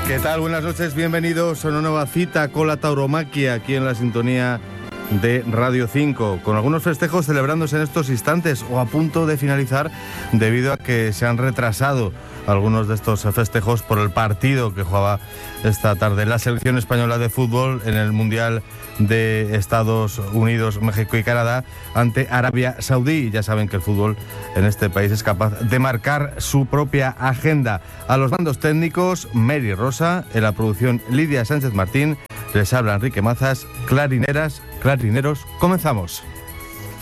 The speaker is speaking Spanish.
¿Qué tal? Buenas noches, bienvenidos a una nueva cita con la tauromaquia aquí en la sintonía de Radio 5, con algunos festejos celebrándose en estos instantes o a punto de finalizar debido a que se han retrasado algunos de estos festejos por el partido que jugaba esta tarde la selección española de fútbol en el Mundial de Estados Unidos, México y Canadá ante Arabia Saudí. Ya saben que el fútbol en este país es capaz de marcar su propia agenda. A los mandos técnicos, Mary Rosa, en la producción Lidia Sánchez Martín, les habla Enrique Mazas. Clarineros, comenzamos.